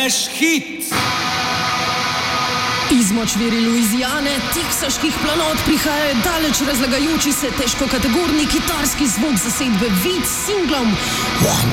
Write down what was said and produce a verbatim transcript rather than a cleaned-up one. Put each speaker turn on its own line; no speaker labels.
Smash hit!
Iz močvirja Louisiane, teksaških planot prihaja daleč razlagajoči se težkokategorni kitarski zvok zasedbe Vid s singlom One